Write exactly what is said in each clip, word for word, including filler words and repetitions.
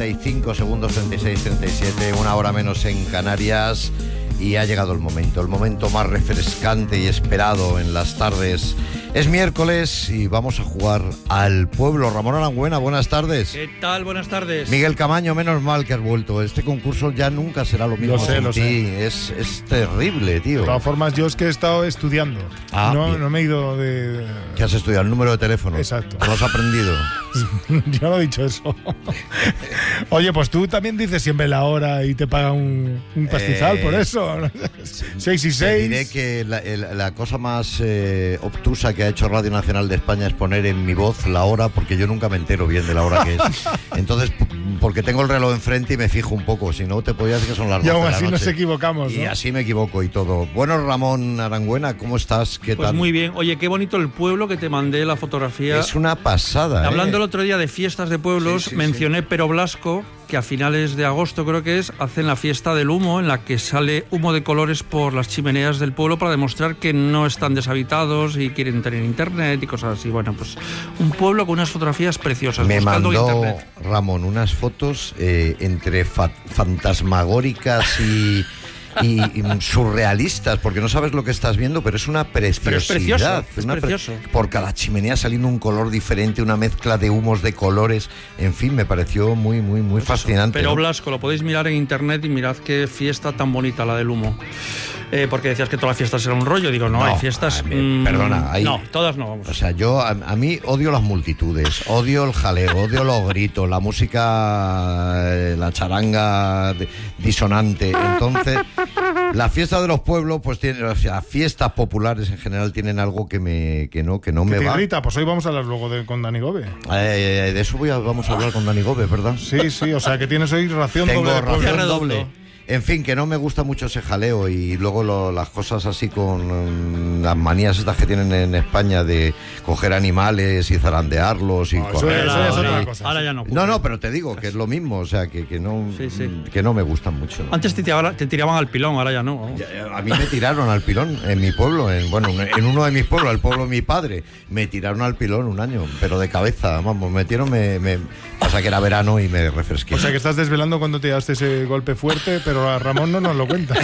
treinta y cinco segundos, treinta y seis, treinta y siete, una hora menos en Canarias, y ha llegado el momento, el momento más refrescante y esperado en las tardes. Es miércoles y vamos a jugar al pueblo. Ramón Arangüena, buenas tardes. ¿Qué tal? Buenas tardes. Miguel Camaño, menos mal que has vuelto. Este concurso ya nunca será lo mismo. Lo sé, sin lo ti. sé. Es, es terrible, tío. De todas formas, yo es que he estado estudiando. Ah, no, bien. no me he ido de... ¿Qué has estudiado? El número de teléfono. Exacto. ¿Lo has aprendido? Yo no he dicho eso. Oye, pues tú también dices siempre la hora y te pagan un, un pastizal Eh, por eso. Seis y Te seis. diré que la, el- la cosa más eh, obtusa que ha hecho Radio Nacional de España es poner en mi voz la hora, porque yo nunca me entero bien de la hora que es. Entonces, p- porque tengo el reloj enfrente y me fijo un poco, si no te podía decir que son las Y doce aún de la así nos noche. equivocamos, Y ¿no? así me equivoco y todo. Bueno, Ramón Arangüena, ¿cómo estás? ¿Qué Pues tal? muy bien. Oye, qué bonito el pueblo que te mandé la fotografía. Es una pasada, ¿eh? Hablando el otro día de fiestas de pueblos, Sí, sí, mencioné Pero Blasco, que a finales de agosto creo que es, hacen la fiesta del humo, en la que sale humo de colores por las chimeneas del pueblo para demostrar que no están deshabitados y quieren tener internet y cosas así. Bueno, pues un pueblo con unas fotografías preciosas. Me buscando mandó internet. Ramón unas fotos eh, entre fa- fantasmagóricas y, y- y surrealistas, porque no sabes lo que estás viendo, pero es una preciosidad. Pero es precioso, es una pre- precioso. Por cada chimenea saliendo un color diferente, una mezcla de humos, de colores. En fin, me pareció muy, muy, muy fascinante. Pero ¿no? Blasco, lo podéis mirar en internet y mirad qué fiesta tan bonita la del humo. Eh, porque decías que todas las fiestas eran un rollo. Digo, no, No, hay fiestas... a mí, perdona, hay- No, todas no, vamos. O sea, yo a, a mí odio las multitudes, odio el jaleo, odio los gritos, la música, eh, la charanga de- disonante. Entonces, la fiesta de los pueblos, pues tiene, o sea, fiestas populares en general tienen algo que me, que no, que no ¿Qué me te va. irrita? Pues hoy vamos a hablar luego de, con Dani Gobe. Eh, de eso voy a, vamos a hablar con Dani Gómez, ¿verdad? Sí, sí, o sea que tienes hoy ración Tengo doble de pueblo. ración Redondo. doble. En fin, que no me gusta mucho ese jaleo y luego lo- las cosas así con mm, las manías estas que tienen en España de coger animales y zarandearlos y No, eso- correr. eso ya es y- otra cosa. Ahora ya no. No, no, pero te digo que es lo mismo, o sea, que, que no Sí, sí. que no me gustan mucho. ¿no? Antes te tiraban, te tiraban al pilón, ahora ya no. vamos. Ya, ya, A mí me tiraron al pilón en mi pueblo, en, bueno, en uno de mis pueblos, el pueblo de mi padre, me tiraron al pilón un año, pero de cabeza, vamos, me metieron, me, me pasa que era verano y me refresqué. O sea que estás desvelando cuando te daste ese golpe fuerte, pero a Ramón no nos lo cuenta.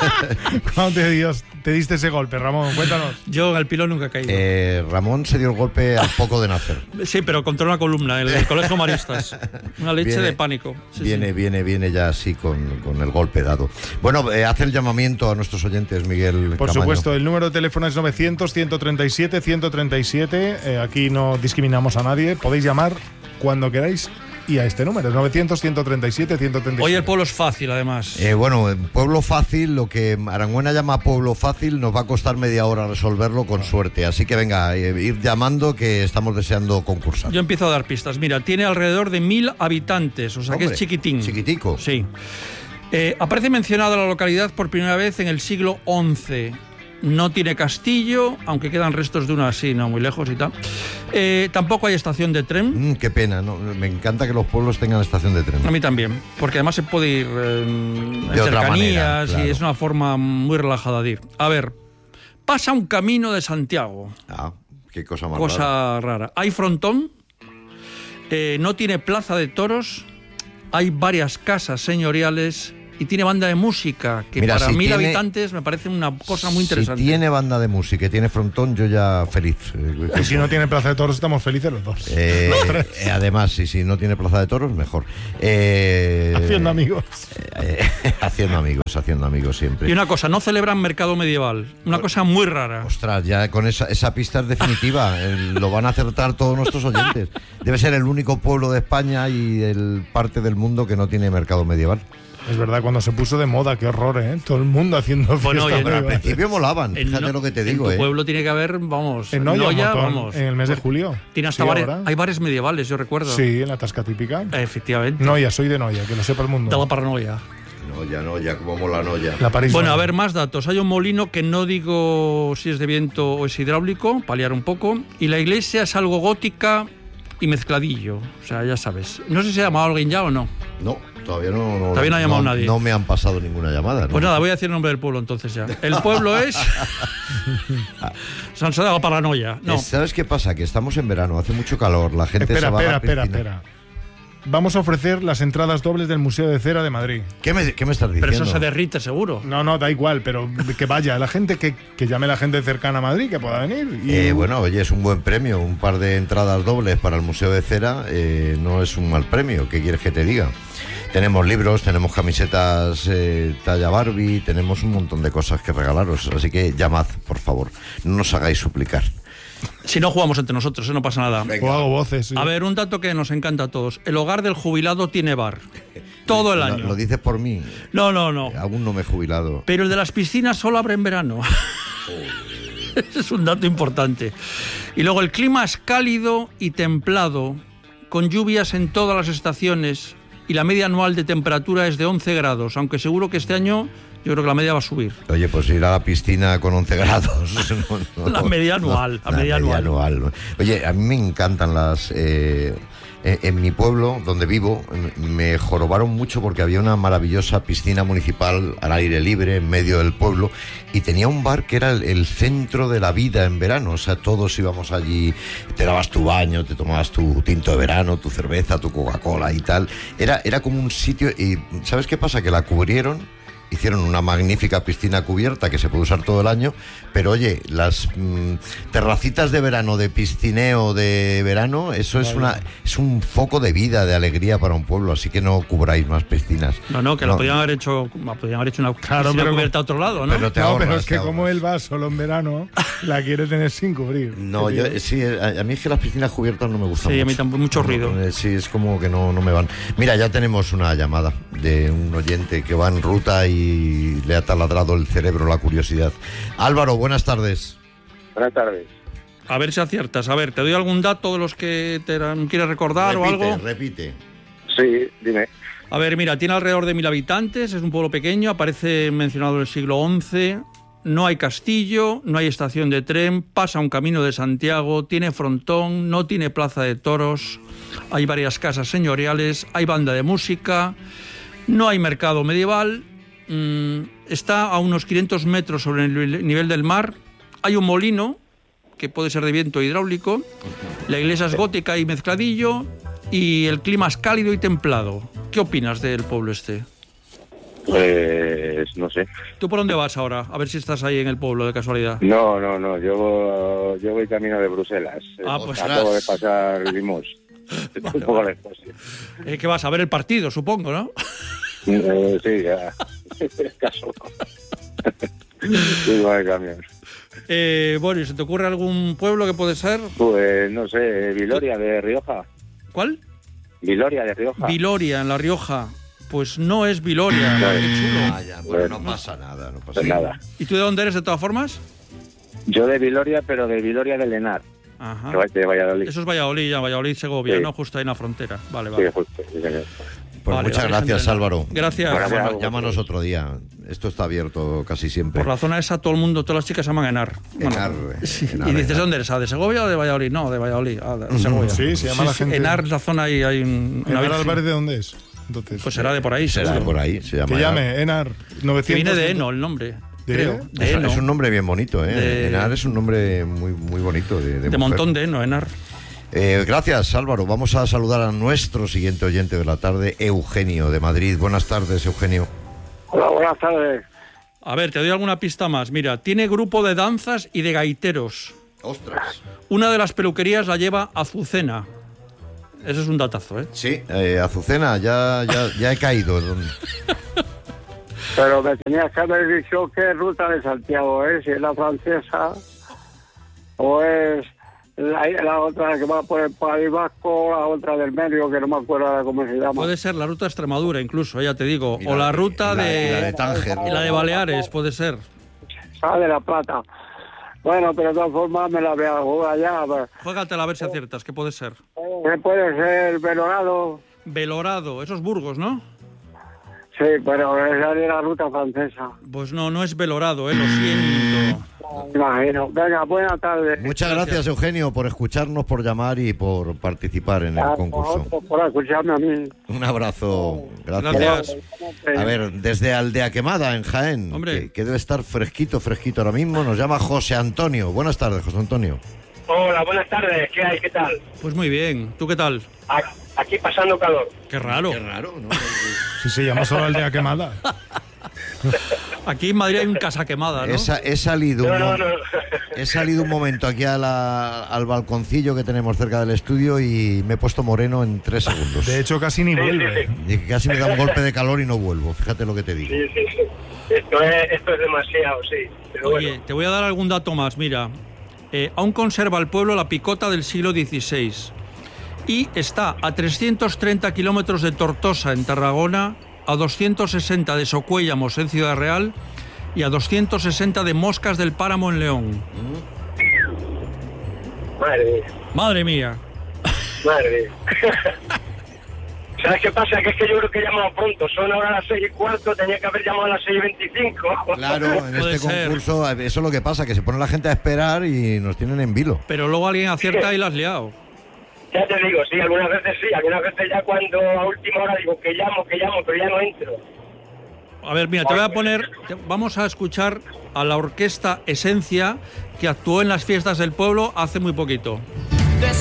¿Cuándo te, dios- te diste ese golpe, Ramón? Cuéntanos. Yo en el pilón nunca he caído. Eh, Ramón se dio el golpe al poco de nacer. Sí, pero contra una columna, en el Colegio Maristas. Una leche Viene- de pánico. Sí, viene, sí. viene, viene ya así con, con el golpe dado. Bueno, eh, hace el llamamiento a nuestros oyentes, Miguel Por Camaño. supuesto, el número de teléfono es novecientos, ciento treinta y siete, ciento treinta y siete. Eh, aquí no discriminamos a nadie. Podéis llamar cuando queráis y a este número, novecientos, ciento treinta y siete, ciento treinta y siete. Hoy el pueblo es fácil, además. Eh, bueno, en pueblo fácil, lo que Arangüena llama pueblo fácil, nos va a costar media hora resolverlo con suerte. Así que venga, eh, ir llamando que estamos deseando concursar. Yo empiezo a dar pistas. Mira, tiene alrededor de mil habitantes, o sea que Hombre, es chiquitín. chiquitico. Sí. Eh, aparece mencionada la localidad por primera vez en el siglo once. No tiene castillo, aunque quedan restos de una así, no muy lejos y tal. Eh, tampoco hay estación de tren. Mm, qué pena, ¿no? Me encanta que los pueblos tengan estación de tren. A mí también, porque además se puede ir eh, en De otra cercanías manera, claro. y es una forma muy relajada de ir. A ver, pasa un camino de Santiago, Ah, qué cosa más rara. cosa rara. Hay frontón, eh, no tiene plaza de toros, hay varias casas señoriales y tiene banda de música, que Mira, para si mil tiene- habitantes me parece una cosa muy interesante. Si tiene banda de música y tiene frontón, yo ya feliz. Y si no tiene plaza de toros, estamos felices los dos. Eh, Los tres. eh, además, si, si no tiene plaza de toros, mejor. Eh, Haciendo amigos. eh, haciendo amigos, haciendo amigos siempre. Y una cosa, no celebran mercado medieval, una cosa muy rara. Ostras, ya con esa, esa pista es definitiva. El- lo van a acertar todos nuestros oyentes. Debe ser el único pueblo de España y el parte del mundo que no tiene mercado medieval. Es verdad, cuando se puso de moda, qué horror, ¿eh? Todo el mundo haciendo Bueno, fiesta oye, Pero al medieval. principio molaban, En fíjate no- lo que te en digo, tu ¿eh? pueblo tiene que haber, vamos, En Noya, un montón, vamos. en el mes de julio. Tiene hasta Sí, bares, ahora. hay bares medievales, yo recuerdo. Sí, en la tasca típica. Efectivamente. Noya, soy de Noya, que lo sepa el mundo. De la paranoia. No, ya no, ya como mola no ya. La París. Bueno, a Noya. ver, más datos. Hay un molino que no digo si es de viento o es hidráulico, paliar un poco. Y la iglesia es algo gótica y mezcladillo. O sea, ya sabes. No sé si ha llamado alguien ya o no. No, todavía no, no, Todavía no ha llamado nadie. No me han pasado ninguna llamada. ¿no? Pues nada, voy a decir el nombre del pueblo entonces ya. El pueblo es San Sede de la Paranoia. No, Eh, ¿Sabes qué pasa? Que estamos en verano, hace mucho calor, la gente Espera, se va espera, a la espera, piscina. espera. vamos a ofrecer las entradas dobles del Museo de Cera de Madrid. ¿Qué me, qué me estás diciendo? Pero eso se derrite seguro. No, no, da igual, pero que vaya la gente, que, que llame la gente cercana a Madrid, que pueda venir. Y... Eh, bueno, oye, es un buen premio, un par de entradas dobles para el Museo de Cera, eh, no es un mal premio, ¿qué quieres que te diga? Tenemos libros, tenemos camisetas eh, talla Barbie, tenemos un montón de cosas que regalaros, así que llamad, por favor, no nos hagáis suplicar. Si no jugamos entre nosotros, eso no pasa nada. Venga. O hago voces. Sí. A ver, un dato que nos encanta a todos. El hogar del jubilado tiene bar. Todo el Lo, año. lo dices por mí, No, no, no. aún no me he jubilado. Pero el de las piscinas solo abre en verano. Ese es un dato importante. Y luego el clima es cálido y templado, con lluvias en todas las estaciones, y la media anual de temperatura es de once grados, aunque seguro que este año yo creo que la media va a subir. Oye, pues ir a la piscina con once grados. No, no, La media anual, no, la media anual. Oye, a mí me encantan las... Eh, en, en mi pueblo, donde vivo, me jorobaron mucho porque había una maravillosa piscina municipal al aire libre en medio del pueblo y tenía un bar que era el, el centro de la vida en verano. O sea, todos íbamos allí, te dabas tu baño, te tomabas tu tinto de verano, tu cerveza, tu Coca-Cola y tal. Era, era como un sitio... Y ¿sabes qué pasa? Que la cubrieron. Hicieron una magnífica piscina cubierta que se puede usar todo el año, pero oye, las mm, terracitas de verano, de piscineo de verano, eso es una es un foco de vida, de alegría para un pueblo, así que no cubráis más piscinas. No, no, que no. lo podían haber hecho, podían haber hecho una Claro, piscina pero- cubierta a otro lado, ¿no? Pero te No, ahorras, pero es que te como ahorras. él va solo en verano, la quiere tener sin cubrir. No, yo sí, a, a mí es que las piscinas cubiertas no me gustan Sí, a mucho. mí tampoco, mucho ruido. No, eh, sí, es como que no, no me van. Mira, ya tenemos una llamada de un oyente que va en ruta y le ha taladrado el cerebro la curiosidad. Álvaro, buenas tardes. Buenas tardes. A ver si aciertas. A ver, ¿te doy algún dato de los que te dan- quieres recordar repite, o algo? repite. Sí, dime. A ver, mira, tiene alrededor de mil habitantes, es un pueblo pequeño, aparece mencionado en el siglo once, no hay castillo, no hay estación de tren, pasa un camino de Santiago, tiene frontón, no tiene plaza de toros, hay varias casas señoriales, hay banda de música, no hay mercado medieval, mmm, está a unos quinientos metros sobre el nivel del mar, hay un molino, que puede ser de viento hidráulico, la iglesia es gótica y mezcladillo, y el clima es cálido y templado. ¿Qué opinas del pueblo este? Pues no sé. ¿Tú por dónde vas ahora? A ver si estás ahí en el pueblo de casualidad. No, no, no. Yo, yo voy camino de Bruselas. Ah, pues- Acabo de pasar Limos. Vale, Un poco vale. lejos. Sí, Eh, que vas a ver el partido, supongo, ¿no? Eh, sí ya. Caso. Sí, va de camión. Eh, Boris, ¿se te ocurre algún pueblo que puede ser? Pues no sé, Viloria de Rioja. ¿Cuál? Viloria de Rioja. Viloria, en La Rioja. Pues no es Viloria, No qué es. chulo. Vaya, bueno, no pasa nada, no pasa Pues nada. ¿Y tú de dónde eres de todas formas? Yo de Viloria, pero de Viloria del Lenar. Ajá. Que va de Valladolid. Eso es Valladolid, ya, Valladolid-Segovia, Sí. ¿no? Justo ahí en la frontera. Vale, Sí, vale. justo, sí, señor. Pues Vale, muchas vale, gracias, gente. Álvaro. Gracias. Gracias. Llámanos, llámanos otro día. Esto está abierto casi siempre. Por la zona esa todo el mundo, todas las chicas se llaman Enar. Enar, sí. Enar, Y dices, Enar. ¿dónde eres? ¿Ah, de Segovia o de Valladolid? No, de Valladolid. Ah, de Segovia. Sí, se llama la gente- Enar es la zona y hay un, una ¿Enar virgen. Álvarez de dónde es? Entonces, Pues será de por ahí, Será seguro. por ahí, se llama. que llame, Enar. novecientos. Que viene de Eno el nombre, ¿De? creo. De Es, Eno. es un nombre bien bonito, ¿eh? De- Enar es un nombre muy, muy bonito. De, de De mujer. montón de Eno, Enar. Eh, gracias, Álvaro. Vamos a saludar a nuestro siguiente oyente de la tarde, Eugenio, de Madrid. Buenas tardes, Eugenio. Hola, buenas tardes. A ver, te doy alguna pista más. Mira, tiene grupo de danzas y de gaiteros. Ostras. Una de las peluquerías la lleva Azucena. Ese es un datazo, ¿eh? Sí, eh, Azucena, ya, ya, ya he caído. Pero me tenías que haber dicho qué ruta de Santiago es, si es la francesa o es la, la otra que va por el País Vasco, la otra del medio, que no me acuerdo ahora cómo se llama. Puede ser la ruta de Extremadura, incluso, ya te digo. Y o la ruta y la- de... y la de Tánger. y la de Baleares, puede ser. Sale de La Plata. Bueno, pero de todas formas me la voy a jugar ya. Juégatela a ver si aciertas, ¿qué puede ser? ¿Qué puede ser Belorado? Belorado, esos Burgos, ¿no? Sí, pero esa es la ruta francesa. Pues no, no es Belorado, eh, lo siento. Me imagino. Venga, buenas tardes. Muchas gracias, Eugenio, por escucharnos, por llamar y por participar en el A concurso. vosotros por escucharme a mí. Un abrazo. Gracias. Gracias. A ver, desde Aldea Quemada, en Jaén, Hombre. que, que debe estar fresquito, fresquito ahora mismo, nos llama José Antonio. Buenas tardes, José Antonio. Hola, buenas tardes. ¿Qué hay? ¿Qué tal? Pues muy bien, ¿tú qué tal? A- aquí pasando calor. Qué raro. Qué raro, ¿no? Si se llama solo Aldea Quemada. Aquí en Madrid hay un casa quemada, ¿no? He, sa- he salido No, un, no, mo- no. he salido un momento aquí a la- al balconcillo que tenemos cerca del estudio y me he puesto moreno en tres segundos. De hecho, casi ni Sí, vuelve. sí, Y casi me da un golpe de calor y no vuelvo. Fíjate lo que te digo. Sí, sí, sí. Esto es, esto es demasiado, sí. Pero Oye, bueno. te voy a dar algún dato más, mira. Eh, aún conserva el pueblo la picota del siglo dieciséis y está a trescientos treinta kilómetros de Tortosa, en Tarragona, a doscientos sesenta de Socuéllamos, en Ciudad Real, y a doscientos sesenta de Moscas del Páramo, en León. Madre mía, Madre mía. madre mía. ¿Sabes qué pasa? Que es que yo creo que he llamado pronto. Son ahora las seis y cuarto, tenía que haber llamado a las seis y veinticinco. Claro, en Puede este ser. concurso eso es lo que pasa, que se pone la gente a esperar y nos tienen en vilo. Pero luego alguien acierta y la has liado. Ya te digo, sí, algunas veces sí, algunas veces ya cuando a última hora digo que llamo, que llamo, pero ya no entro. A ver, mira, te voy a poner... te- vamos a escuchar a la orquesta Esencia, que actuó en las fiestas del pueblo hace muy poquito.